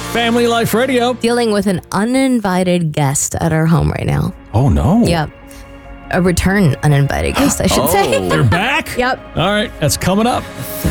Family Life Radio. Dealing with an uninvited guest at our home right now. Oh, no. Yep. A return uninvited guest, I should say. They're back? Yep. All right, that's coming up.